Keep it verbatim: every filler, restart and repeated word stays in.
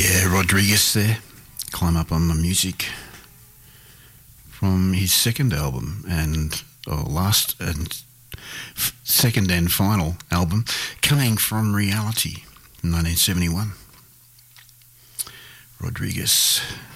Yeah, Rodriguez there. Climb Up on My Music from his second album and oh, last and f- second and final album, Coming From Reality in nineteen seventy-one. Rodriguez.